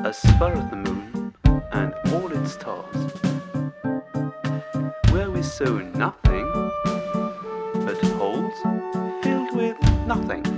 as far as the moon and all its stars, where we saw nothing but holes filled with nothing.